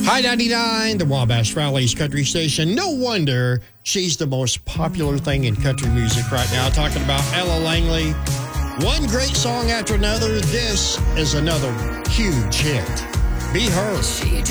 High 99, the Wabash Valley's country station. No wonder she's the most popular thing in country music right now. Talking about Ella Langley. One great song after another. This is another huge hit. Be Her.